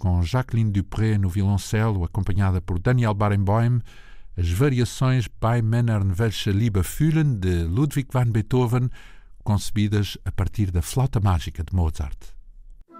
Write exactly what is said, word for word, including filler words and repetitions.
com Jacqueline Dupré no violoncelo, acompanhada por Daniel Barenboim, as variações Bei Männern welche Liebe fühlen, de Ludwig van Beethoven, concebidas a partir da Flauta Mágica de Mozart.